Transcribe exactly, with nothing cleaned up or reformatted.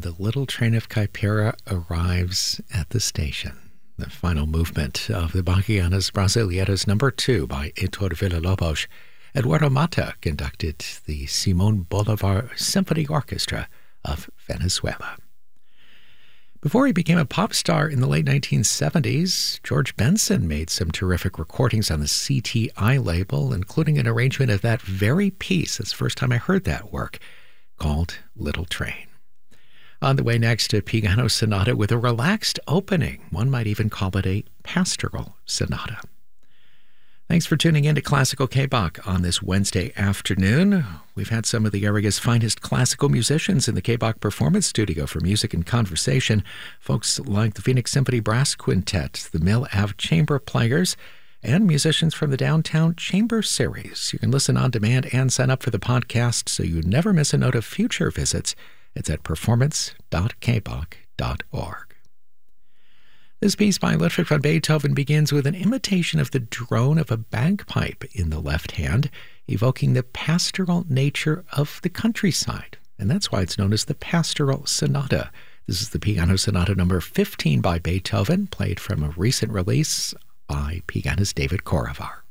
and the little train of Caipira arrives at the station. The final movement of the Bachianas Brasileiras number two by Heitor Villa-Lobos. Eduardo Mata conducted the Simón Bolívar Symphony Orchestra of Venezuela. Before he became a pop star in the late nineteen seventies, George Benson made some terrific recordings on the C T I label, including an arrangement of that very piece. It's the first time I heard that work, called Little Train. On the way next, a piano sonata with a relaxed opening. One might even call it a pastoral sonata. Thanks for tuning in to Classical K-Bach on this Wednesday afternoon. We've had some of the area's finest classical musicians in the K-Bach Performance Studio for music and conversation. Folks like the Phoenix Symphony Brass Quintet, the Mill Ave Chamber Players, and musicians from the Downtown Chamber Series. You can listen on demand and sign up for the podcast so you never miss a note of future visits. It's at performance dot k bach dot org. This piece by Ludwig van Beethoven begins with an imitation of the drone of a bagpipe in the left hand, evoking the pastoral nature of the countryside. And that's why it's known as the Pastoral Sonata. This is the Piano Sonata number fifteen by Beethoven, played from a recent release by pianist David Korevar.